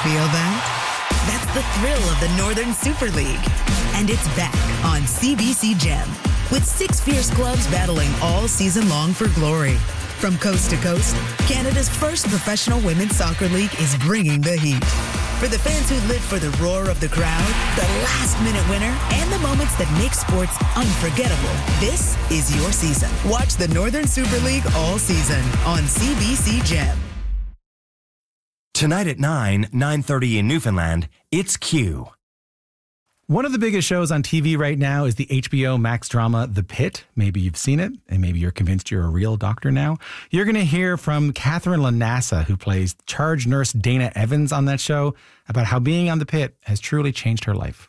Feel that? That's the thrill of the Northern Super League. And it's back on CBC Gem, with 6 fierce clubs battling all season long for glory. From coast to coast, Canada's first professional women's soccer league is bringing the heat. For the fans who live for the roar of the crowd, the last-minute winner, and the moments that make sports unforgettable, this is your season. Watch the Northern Super League all season on CBC Gem. Tonight at 9:30 in Newfoundland, it's Q. One of the biggest shows on TV right now is the HBO Max drama, The Pit. Maybe you've seen it, and maybe you're convinced you're a real doctor now. You're going to hear from Catherine Lanassa, who plays charge nurse Dana Evans on that show, about how being on The Pit has truly changed her life.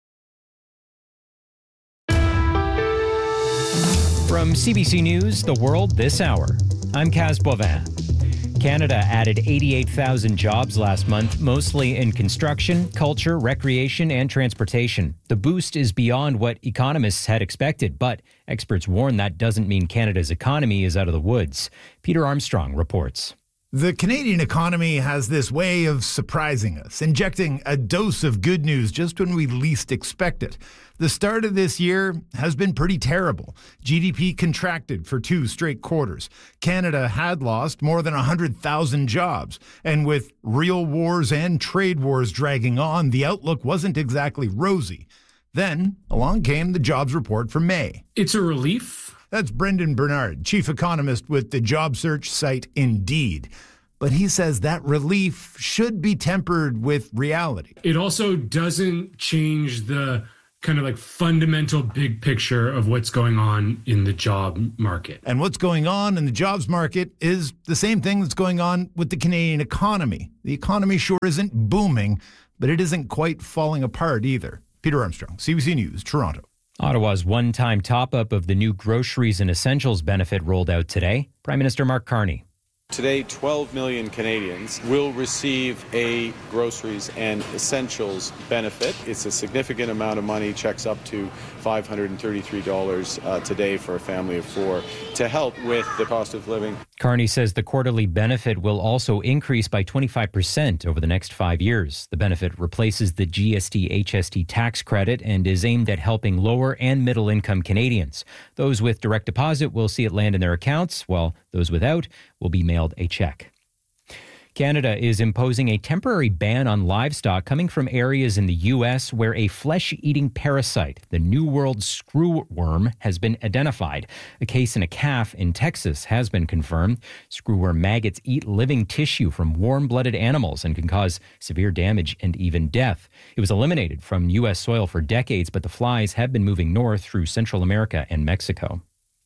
From CBC News, The World This Hour, I'm Kaz Boivin. Canada added 88,000 jobs last month, mostly in construction, culture, recreation, and transportation. The boost is beyond what economists had expected, but experts warn that doesn't mean Canada's economy is out of the woods. Peter Armstrong reports. The Canadian economy has this way of surprising us, injecting a dose of good news just when we least expect it. The start of this year has been pretty terrible. GDP contracted for 2 straight quarters. Canada had lost more than 100,000 jobs. And with real wars and trade wars dragging on, the outlook wasn't exactly rosy. Then along came the jobs report for May. It's a relief. That's Brendan Bernard, chief economist with the job search site Indeed. But he says that relief should be tempered with reality. It also doesn't change the kind of like fundamental big picture of what's going on in the job market. And what's going on in the jobs market is the same thing that's going on with the Canadian economy. The economy sure isn't booming, but it isn't quite falling apart either. Peter Armstrong, CBC News, Toronto. Ottawa's one-time top-up of the new groceries and essentials benefit rolled out today. Prime Minister Mark Carney. Today, 12 million Canadians will receive a groceries and essentials benefit. It's a significant amount of money, checks up to $533 today for a family of 4 to help with the cost of living. Carney says the quarterly benefit will also increase by 25% over the next 5 years. The benefit replaces the GST-HST tax credit and is aimed at helping lower and middle-income Canadians. Those with direct deposit will see it land in their accounts, while those without will be mailed a check. Canada is imposing a temporary ban on livestock coming from areas in the U.S. where a flesh-eating parasite, the New World screwworm, has been identified. A case in a calf in Texas has been confirmed. Screwworm maggots eat living tissue from warm-blooded animals and can cause severe damage and even death. It was eliminated from U.S. soil for decades, but the flies have been moving north through Central America and Mexico.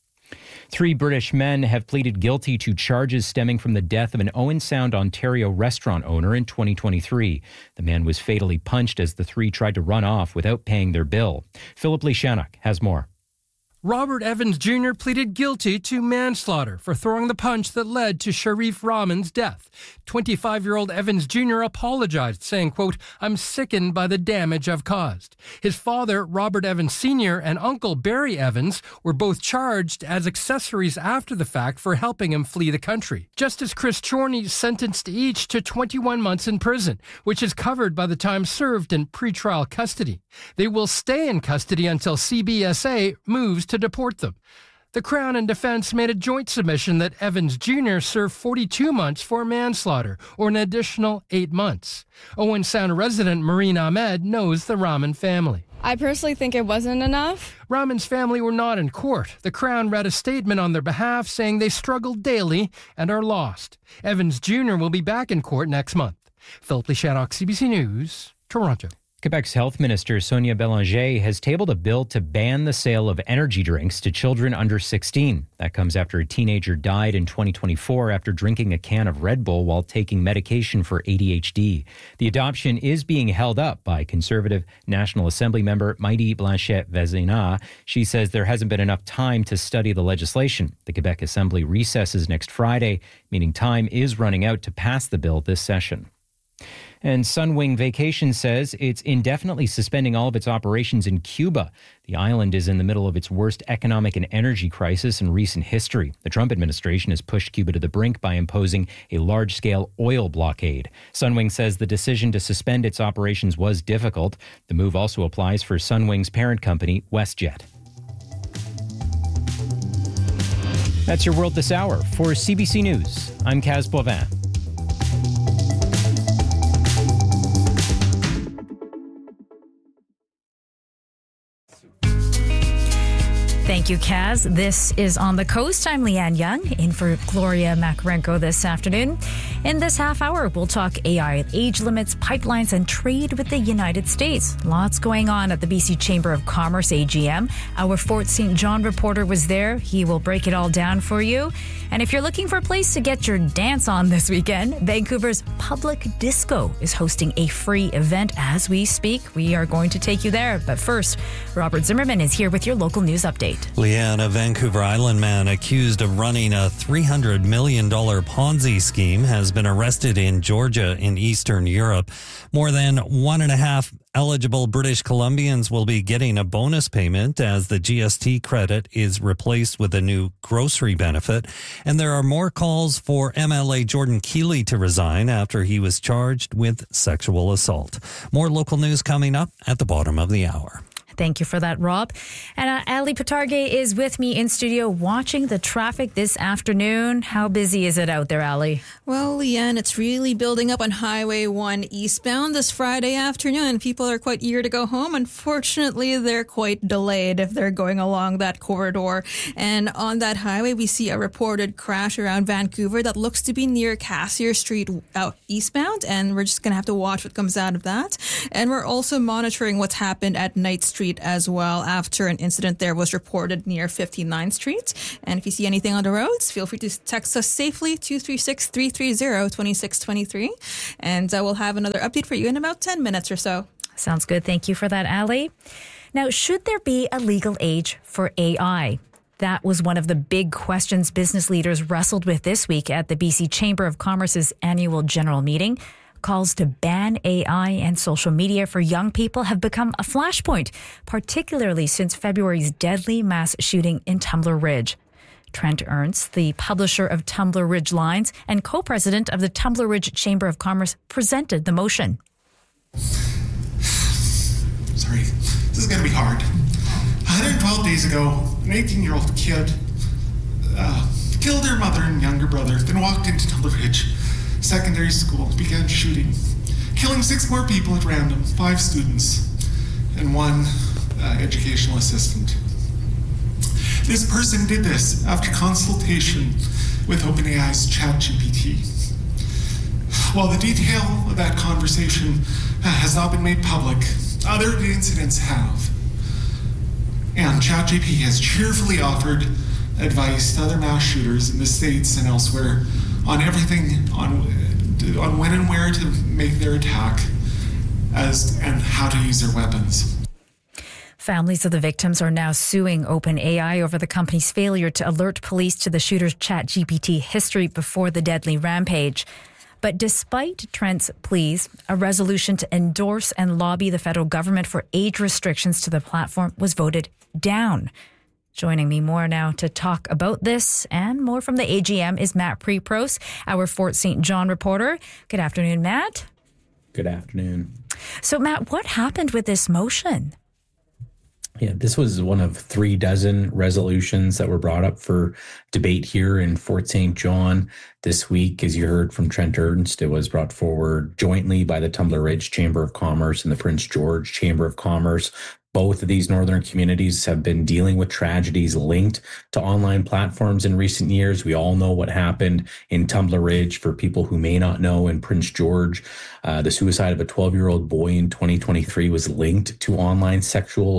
3 British men have pleaded guilty to charges stemming from the death of an Owen Sound, Ontario restaurant owner in 2023. The man was fatally punched as the 3 tried to run off without paying their bill. Philip Lishanuk has more. Robert Evans Jr. pleaded guilty to manslaughter for throwing the punch that led to Sharif Rahman's death. 25-year-old Evans Jr. apologized, saying, quote, "I'm sickened by the damage I've caused." His father, Robert Evans Sr., and uncle, Barry Evans, were both charged as accessories after the fact for helping him flee the country. Justice Chris Chorney sentenced each to 21 months in prison, which is covered by the time served in pretrial custody. They will stay in custody until CBSA moves to deport them. The Crown and Defense made a joint submission that Evans Jr. serve 42 months for manslaughter, or an additional 8 months. Owen Sound resident Marine Ahmed knows the Rahman family. I personally think it wasn't enough. Rahman's family were not in court. The Crown read a statement on their behalf saying they struggle daily and are lost. Evans Jr. will be back in court next month. Philip Lishanuk, CBC News, Toronto. Quebec's health minister, Sonia Bélanger, has tabled a bill to ban the sale of energy drinks to children under 16. That comes after a teenager died in 2024 after drinking a can of Red Bull while taking medication for ADHD. The adoption is being held up by Conservative National Assembly member Maïdi Blanchet-Vezina. She says there hasn't been enough time to study the legislation. The Quebec Assembly recesses next Friday, meaning time is running out to pass the bill this session. And Sunwing Vacation says it's indefinitely suspending all of its operations in Cuba. The island is in the middle of its worst economic and energy crisis in recent history. The Trump administration has pushed Cuba to the brink by imposing a large-scale oil blockade. Sunwing says the decision to suspend its operations was difficult. The move also applies for Sunwing's parent company, WestJet. That's your World This Hour. For CBC News, I'm Kaz Boivin. Thank you, Kaz. This is On the Coast. I'm Leanne Young, in for Gloria Makarenko this afternoon. In this half hour, we'll talk AI, age limits, pipelines, and trade with the United States. Lots going on at the BC Chamber of Commerce AGM. Our Fort St. John reporter was there. He will break it all down for you. And if you're looking for a place to get your dance on this weekend, Vancouver's Public Disco is hosting a free event as we speak. We are going to take you there. But first, Robert Zimmerman is here with your local news update. Leanne, a Vancouver Island man accused of running a $300 million Ponzi scheme has been arrested in Georgia in Eastern Europe. More than 1.5 eligible British Columbians will be getting a bonus payment as the GST credit is replaced with a new grocery benefit. And there are more calls for MLA Jordan Keeley to resign after he was charged with sexual assault. More local news coming up at the bottom of the hour. Thank you for that, Rob. And Ali Patarge is with me in studio watching the traffic this afternoon. How busy is it out there, Ali? Well, Leanne, it's really building up on Highway 1 eastbound this Friday afternoon. People are quite eager to go home. Unfortunately, they're quite delayed if they're going along that corridor. And on that highway, we see a reported crash around Vancouver that looks to be near Cassier Street out eastbound. And we're just going to have to watch what comes out of that. And we're also monitoring what's happened at Knight Street as well after an incident there was reported near 59th Street. And if you see anything on the roads, feel free to text us safely 236-330-2623. And we'll have another update for you in about 10 minutes or so. Sounds good. Thank you for that, Ali. Now, should there be a legal age for AI? That was one of the big questions business leaders wrestled with this week at the BC Chamber of Commerce's annual general meeting. Calls to ban AI and social media for young people have become a flashpoint, particularly since February's deadly mass shooting in Tumbler Ridge. Trent Ernst, the publisher of Tumbler Ridge Lines and co-president of the Tumbler Ridge Chamber of Commerce, presented the motion. Sorry, this is going to be hard. 112 days ago, an 18-year-old kid killed her mother and younger brother, then walked into Tumbler Ridge Secondary School, began shooting, killing 6 more people at random, 5 students and 1 educational assistant. This person did this after consultation with OpenAI's ChatGPT. While the detail of that conversation has not been made public, other incidents have. And ChatGPT has cheerfully offered advice to other mass shooters in the States and elsewhere on everything, on when and where to make their attack and how to use their weapons. Families of the victims are now suing OpenAI over the company's failure to alert police to the shooter's ChatGPT history before the deadly rampage. But despite Trent's pleas, a resolution to endorse and lobby the federal government for age restrictions to the platform was voted down. Joining me more now to talk about this and more from the AGM is Matt Prepros, our Fort St. John reporter. Good afternoon, Matt. Good afternoon. So, Matt, what happened with this motion? Yeah, this was one of 36 resolutions that were brought up for debate here in Fort St. John this week. As you heard from Trent Ernst, it was brought forward jointly by the Tumbler Ridge Chamber of Commerce and the Prince George Chamber of Commerce. Both of these northern communities have been dealing with tragedies linked to online platforms in recent years. We all know what happened in Tumbler Ridge. For people who may not know, in Prince George, the suicide of a 12-year-old boy in 2023 was linked to online sexual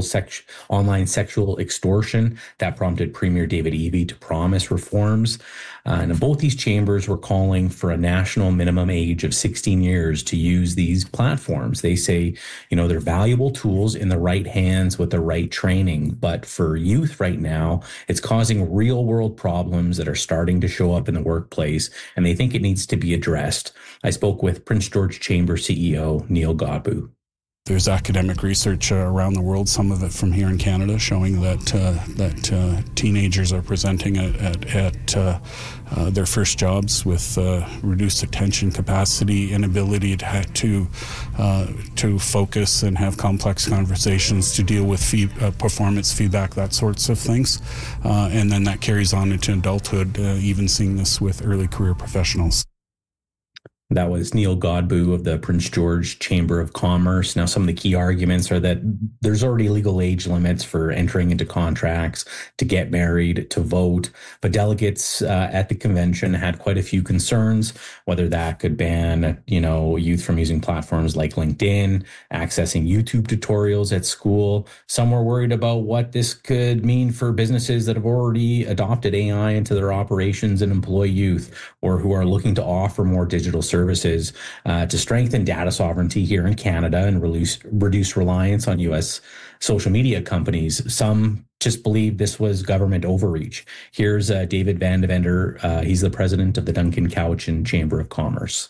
extortion. That prompted Premier David Eby to promise reforms. And both these chambers were calling for a national minimum age of 16 years to use these platforms. They say, they're valuable tools in the right hands hands with the right training. But for youth right now, it's causing real world problems that are starting to show up in the workplace, and they think it needs to be addressed. I spoke with Prince George Chamber CEO Neil Godbout. There's academic research around the world, some of it from here in Canada, showing that teenagers are presenting at their first jobs with reduced attention capacity, inability to focus and have complex conversations, to deal with performance feedback, that sorts of things, and then that carries on into adulthood. Even seeing this with early career professionals. That was Neil Godbout of the Prince George Chamber of Commerce. Now, some of the key arguments are that there's already legal age limits for entering into contracts, to get married, to vote. But delegates at the convention had quite a few concerns, whether that could ban, youth from using platforms like LinkedIn, accessing YouTube tutorials at school. Some were worried about what this could mean for businesses that have already adopted AI into their operations and employ youth, or who are looking to offer more digital services to strengthen data sovereignty here in Canada and reduce reliance on U.S. social media companies. Some just believe this was government overreach. Here's David Van Devender. He's the president of the Duncan Cowichan Chamber of Commerce.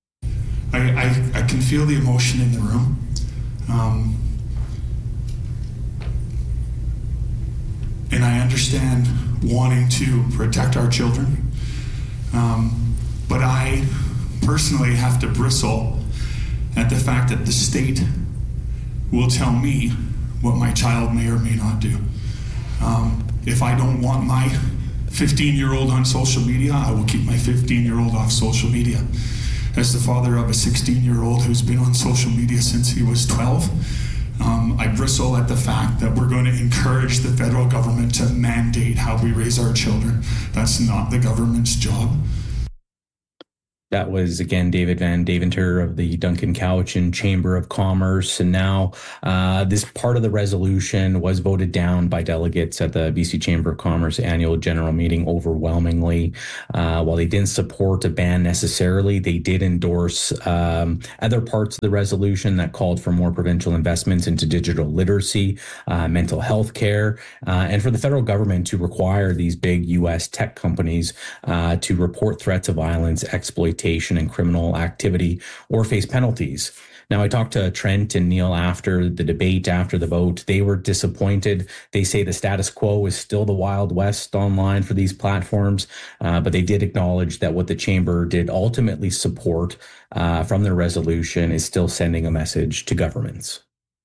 I can feel the emotion in the room. And I understand wanting to protect our children. But I personally have to bristle at the fact that the state will tell me what my child may or may not do. If I don't want my 15-year-old on social media, I will keep my 15-year-old off social media. As the father of a 16-year-old who's been on social media since he was 12, I bristle at the fact that we're going to encourage the federal government to mandate how we raise our children. That's not the government's job. That was, again, David Van Deventer of the Duncan Cowichan Chamber of Commerce. And now this part of the resolution was voted down by delegates at the BC Chamber of Commerce annual general meeting overwhelmingly. While they didn't support a ban necessarily, they did endorse other parts of the resolution that called for more provincial investments into digital literacy, mental health care, and for the federal government to require these big U.S. tech companies to report threats of violence, exploitation, and criminal activity, or face penalties. Now, I talked to Trent and Neil after the debate, after the vote. They were disappointed. They say the status quo is still the Wild West online for these platforms, but they did acknowledge that what the chamber did ultimately support from the resolution is still sending a message to governments.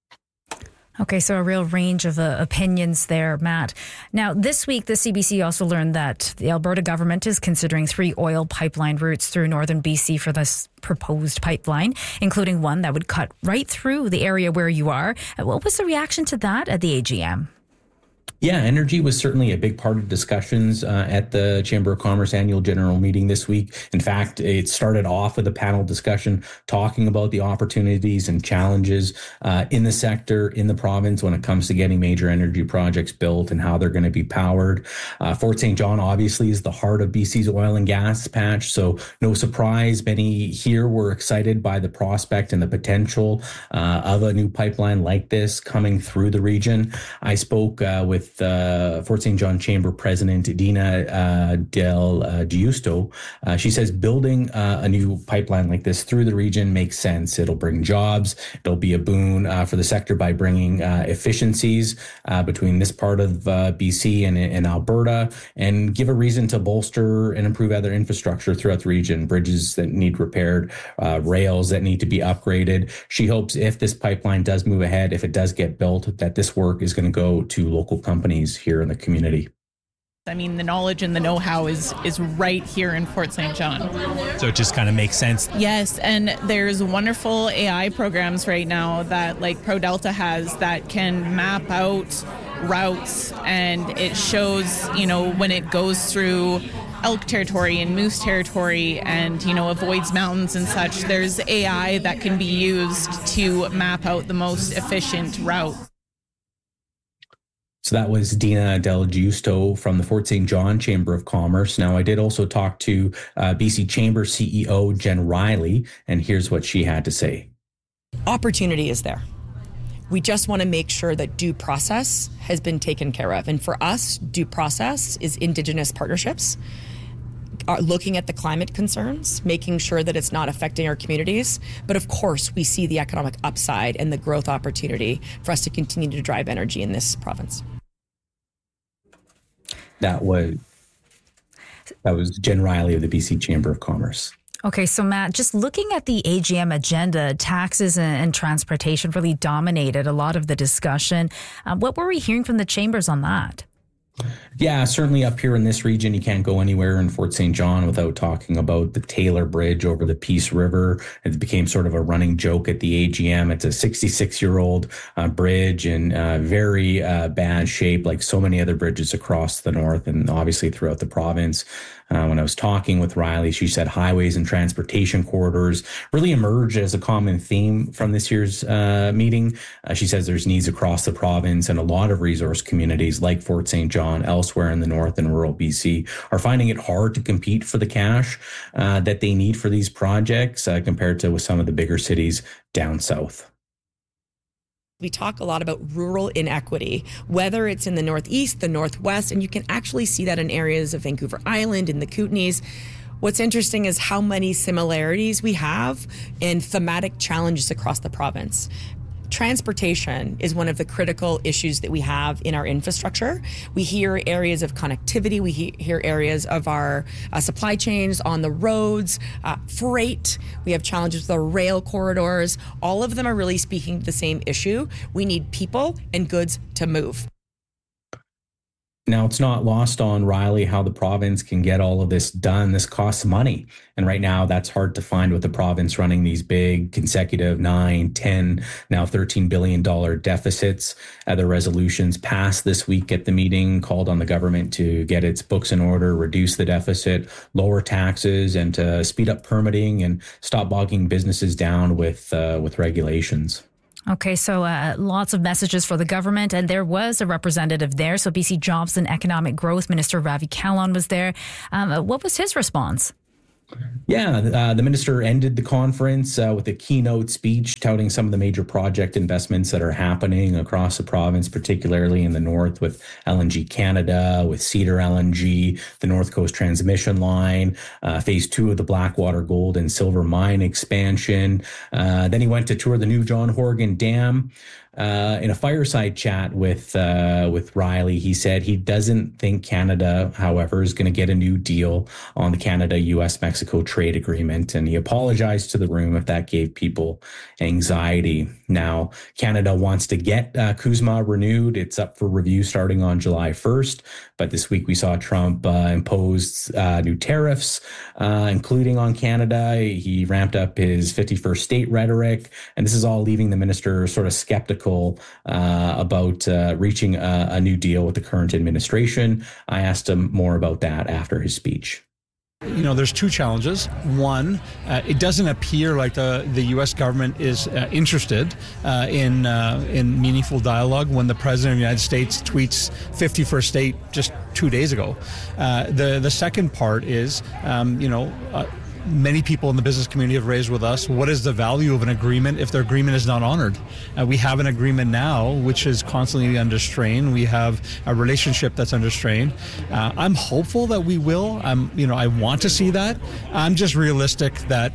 Okay, so a real range of opinions there, Matt. Now, this week, the CBC also learned that the Alberta government is considering 3 oil pipeline routes through northern BC for this proposed pipeline, including one that would cut right through the area where you are. What was the reaction to that at the AGM? Yeah, energy was certainly a big part of discussions at the Chamber of Commerce annual general meeting this week. In fact, it started off with a panel discussion talking about the opportunities and challenges in the sector, in the province, when it comes to getting major energy projects built and how they're going to be powered. Fort St. John obviously is the heart of BC's oil and gas patch, so no surprise, many here were excited by the prospect and the potential of a new pipeline like this coming through the region. I spoke with Fort St. John Chamber President Dina Del Giusto. She says building a new pipeline like this through the region makes sense. It'll bring jobs. It'll be a boon for the sector by bringing efficiencies between this part of BC and Alberta, and give a reason to bolster and improve other infrastructure throughout the region, bridges that need repaired, rails that need to be upgraded. She hopes if this pipeline does move ahead, if it does get built, that this work is going to go to local companies here in the community. I mean, the knowledge and the know-how is right here in Fort St. John. So it just kind of makes sense. Yes, and there's wonderful AI programs right now that like ProDelta has that can map out routes, and it shows, when it goes through elk territory and moose territory and, avoids mountains and such. There's AI that can be used to map out the most efficient route. So that was Dina Del Giusto from the Fort St. John Chamber of Commerce. Now, I did also talk to BC Chamber CEO Jen Riley, and here's what she had to say. Opportunity is there. We just want to make sure that due process has been taken care of. And for us, due process is Indigenous partnerships, looking at the climate concerns, making sure that it's not affecting our communities. But of course, we see the economic upside and the growth opportunity for us to continue to drive energy in this province. That was Jen Riley of the BC Chamber of Commerce. Okay, so Matt, just looking at the AGM agenda, taxes and transportation really dominated a lot of the discussion. What were we hearing from the chambers on that? Yeah, certainly up here in this region, you can't go anywhere in Fort St. John without talking about the Taylor Bridge over the Peace River. It became sort of a running joke at the AGM. It's a 66-year-old bridge in very bad shape, like so many other bridges across the north and obviously throughout the province. When I was talking with Riley, she said highways and transportation corridors really emerged as a common theme from this year's meeting. She says there's needs across the province, and a lot of resource communities like Fort St. John, elsewhere in the north and rural BC, are finding it hard to compete for the cash that they need for these projects compared to with some of the bigger cities down south. We talk a lot about rural inequity, whether it's in the Northeast, the Northwest, and you can actually see that in areas of Vancouver Island, in the Kootenays. What's interesting is how many similarities we have and thematic challenges across the province. Transportation is one of the critical issues that we have in our infrastructure. We hear areas of connectivity. We hear areas of our supply chains on the roads, freight. We have challenges with our rail corridors. All of them are really speaking to the same issue. We need people and goods to move. Now, it's not lost on Riley how the province can get all of this done. This costs money. And right now, that's hard to find with the province running these big consecutive 9, 10, now $13 billion deficits. Other resolutions passed this week at the meeting called on the government to get its books in order, reduce the deficit, lower taxes, and to speed up permitting and stop bogging businesses down with regulations. Okay, so lots of messages for the government, and there was a representative there. So BC Jobs and Economic Growth Minister Ravi Kahlon was there. What was his response? Yeah, the minister ended the conference with a keynote speech touting some of the major project investments that are happening across the province, particularly in the north with LNG Canada, with Cedar LNG, the North Coast Transmission Line, phase 2 of the Blackwater Gold and Silver Mine expansion. Then he went to tour the new John Horgan Dam. In a fireside chat with Riley, he said he doesn't think Canada, however, is going to get a new deal on the Canada-US-Mexico trade agreement. And he apologized to the room if that gave people anxiety. Now, Canada wants to get CUSMA renewed. It's up for review starting on July 1st. But this week we saw Trump impose new tariffs, including on Canada. He ramped up his 51st state rhetoric. And this is all leaving the minister sort of skeptical about reaching a new deal with the current administration. I asked him more about that after his speech. You know, there's two challenges. One, it doesn't appear like the U.S. government is interested in meaningful dialogue when the President of the United States tweets 51st state just 2 days ago. The second part is, many people in the business community have raised with us, what is the value of an agreement if the agreement is not honored? We have an agreement now, which is constantly under strain. We have a relationship that's under strain. I'm hopeful that we will. I want to see that. I'm just realistic that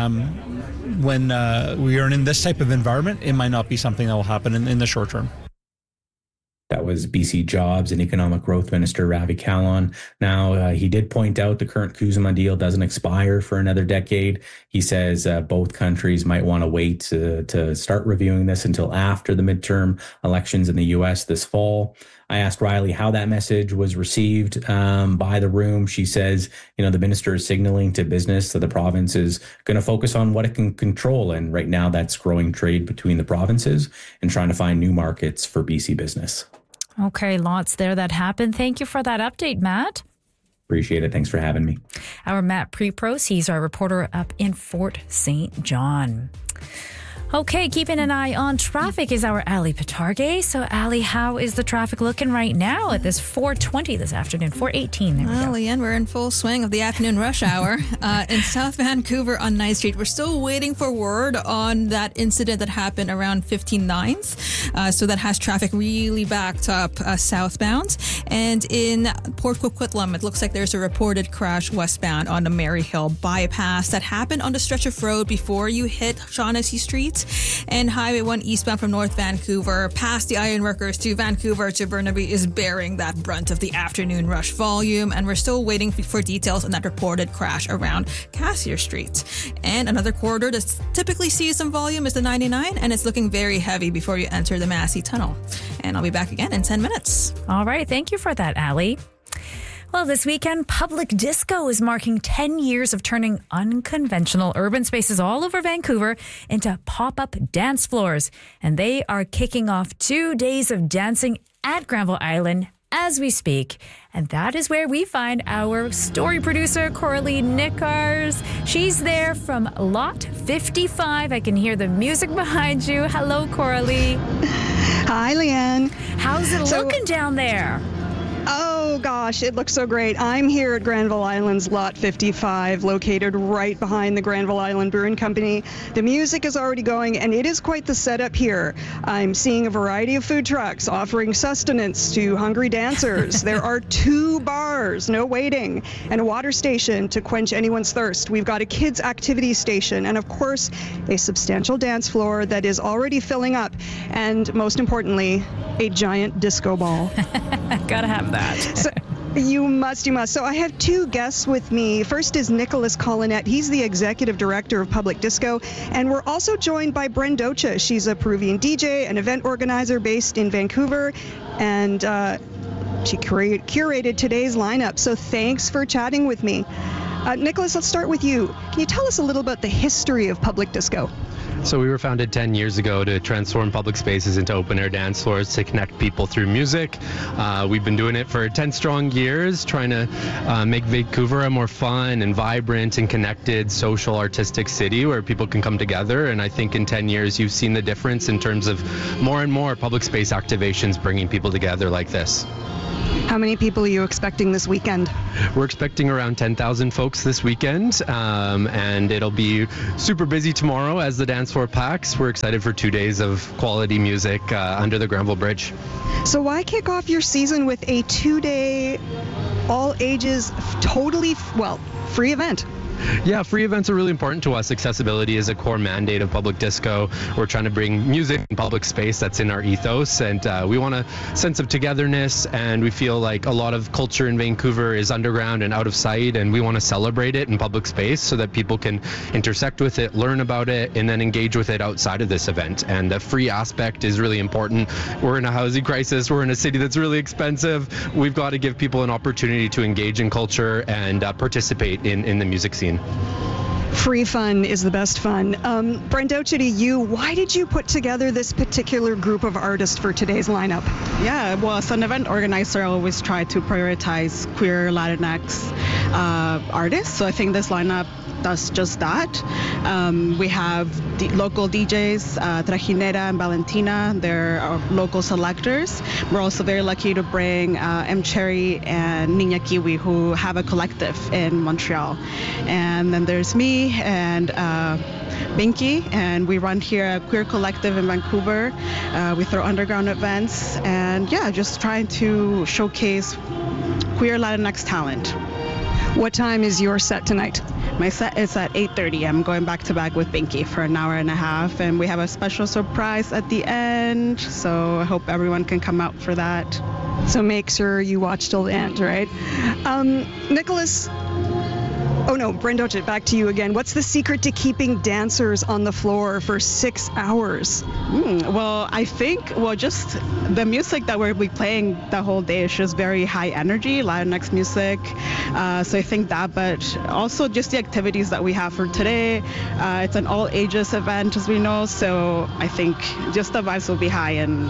when we are in this type of environment, it might not be something that will happen in the short term. That was BC Jobs and Economic Growth Minister Ravi Kahlon. Now, he did point out the current CUSMA deal doesn't expire for another decade. He says both countries might want to wait to start reviewing this until after the midterm elections in the U.S. this fall. I asked Riley how that message was received by the room. She says, the minister is signaling to business that the province is going to focus on what it can control. And right now that's growing trade between the provinces and trying to find new markets for BC business. Okay, lots there that happened. Thank you for that update, Matt. Appreciate it. Thanks for having me. Our Matt Prepros, he's our reporter up in Fort St. John. Okay, keeping an eye on traffic is our Ali Patarge. So, Ali, how is the traffic looking right now at this 4:20 this afternoon? 4:18. There we go. Leanne, we're in full swing of the afternoon rush hour in South Vancouver on 9th Street. We're still waiting for word on that incident that happened around 15 9th. So that has traffic really backed up southbound. And in Port Coquitlam, it looks like there's a reported crash westbound on the Maryhill bypass that happened on the stretch of road before you hit Shaughnessy Street. And Highway 1 eastbound from North Vancouver past the Ironworkers to Vancouver to Burnaby is bearing that brunt of the afternoon rush volume, and we're still waiting for details on that reported crash around Cassier Street. And another corridor that typically sees some volume is the 99, and it's looking very heavy before you enter the Massey Tunnel. And I'll be back again in 10 minutes. All right, thank you for that, Ali. Well, this weekend, Public Disco is marking 10 years of turning unconventional urban spaces all over Vancouver into pop-up dance floors. And they are kicking off 2 days of dancing at Granville Island as we speak. And that is where we find our story producer, Coralie Nickars. She's there from Lot 55. I can hear the music behind you. Hello, Coralie. Hi, Leanne. How's it looking down there? Oh, gosh, it looks so great. I'm here at Granville Island's Lot 55, located right behind the Granville Island Brewing Company. The music is already going, and it is quite the setup here. I'm seeing a variety of food trucks offering sustenance to hungry dancers. There are 2 bars, no waiting, and a water station to quench anyone's thirst. We've got a kids' activity station, and of course, a substantial dance floor that is already filling up, and most importantly, a giant disco ball. Gotta have that. So, you must. So I have 2 guests with me. First is Nicholas Collinette. He's the executive director of Public Disco. And we're also joined by Brendocha. She's a Peruvian DJ, an event organizer based in Vancouver. And she curated today's lineup. So thanks for chatting with me. Nicholas, let's start with you. Can you tell us a little about the history of Public Disco? So we were founded 10 years ago to transform public spaces into open-air dance floors to connect people through music. We've been doing it for 10 strong years, trying to make Vancouver a more fun and vibrant and connected social artistic city where people can come together. And I think in 10 years you've seen the difference in terms of more and more public space activations bringing people together like this. How many people are you expecting this weekend? We're expecting around 10,000 folks this weekend, and it'll be super busy tomorrow as the dance floor packs. We're excited for 2 days of quality music under the Granville Bridge. So why kick off your season with a 2-day, all ages, totally, free event? Yeah, free events are really important to us. Accessibility is a core mandate of Public Disco. We're trying to bring music and public space that's in our ethos, and we want a sense of togetherness, and we feel like a lot of culture in Vancouver is underground and out of sight, and we want to celebrate it in public space so that people can intersect with it, learn about it, and then engage with it outside of this event. And the free aspect is really important. We're in a housing crisis. We're in a city that's really expensive. We've got to give people an opportunity to engage in culture and participate in the music scene. Free fun is the best fun. Brendocha, to you, why did you put together this particular group of artists for today's lineup? Yeah, well, as an event organizer, I always try to prioritize queer Latinx artists. So I think this lineup does just that. We have local DJs, Trajinera and Valentina. They're our local selectors. We're also very lucky to bring M. Cherry and Niña Kiwi, who have a collective in Montreal. And then there's me and Binky, and we run here a queer collective in Vancouver. We throw underground events, and just trying to showcase queer Latinx talent. What time is your set tonight? My set is at 8:30. I'm going back to back with Binky for an hour and a half, and we have a special surprise at the end, so I hope everyone can come out for that. So make sure you watch till the end, right? Nicholas, Brendocha, back to you again. What's the secret to keeping dancers on the floor for 6 hours? Well, I think, just the music that we'll be playing the whole day is just very high energy, Latinx music. So I think that, but also just the activities that we have for today. It's an all ages event, as we know. So I think just the vibes will be high, and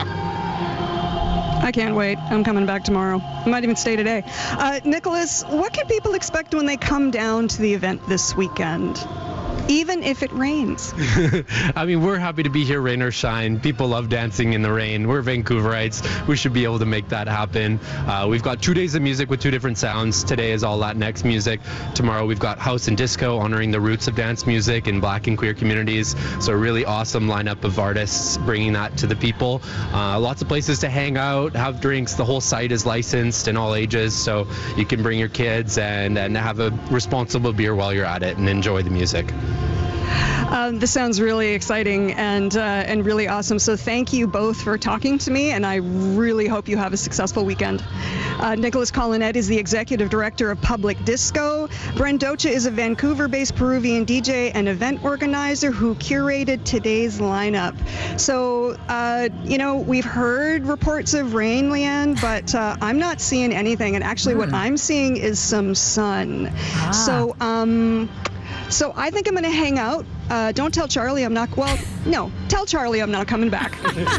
I can't wait. I'm coming back tomorrow. I might even stay today. Nicholas, what can people expect when they come down to the event this weekend? even if it rains. I mean, we're happy to be here, rain or shine. People love dancing in the rain. We're Vancouverites. We should be able to make that happen. We've got 2 days of music with 2 different sounds. Today is all Latinx music. Tomorrow we've got house and disco, honoring the roots of dance music in Black and queer communities. So a really awesome lineup of artists bringing that to the people. Lots of places to hang out, have drinks. The whole site is licensed in all ages, so you can bring your kids and have a responsible beer while you're at it and enjoy the music. This sounds really exciting and really awesome. So thank you both for talking to me, and I really hope you have a successful weekend. Nicholas Collinet is the executive director of Public Disco. Bren Docha is a Vancouver-based Peruvian DJ and event organizer who curated today's lineup. So, we've heard reports of rain, Leanne, but I'm not seeing anything. And actually what I'm seeing is some sun. So I think I'm going to hang out. Don't tell Charlie tell Charlie I'm not coming back.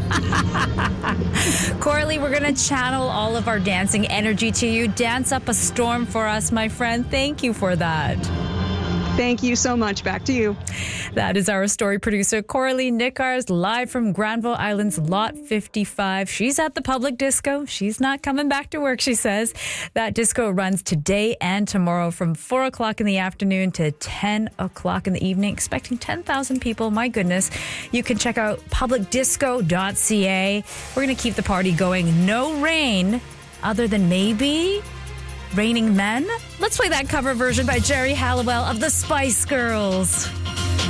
Coralie, we're going to channel all of our dancing energy to you. Dance up a storm for us, my friend. Thank you for that. Thank you so much. Back to you. That is our story producer, Coralie Nickars, live from Granville Island's Lot 55. She's at the Public Disco. She's not coming back to work, she says. That disco runs today and tomorrow from 4 o'clock in the afternoon to 10 o'clock in the evening, expecting 10,000 people. My goodness. You can check out publicdisco.ca. We're going to keep the party going. No rain, other than maybe Raining Men. Let's play that cover version by Jerry Halliwell of the Spice Girls.